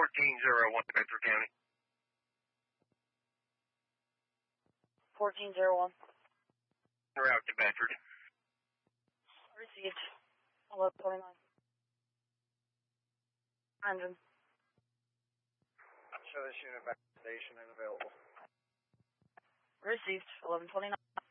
1401 Bedford County. 1401. Route to Bedford. Received. 1129. Engine. Show this unit back to the station and available. Received. 1129.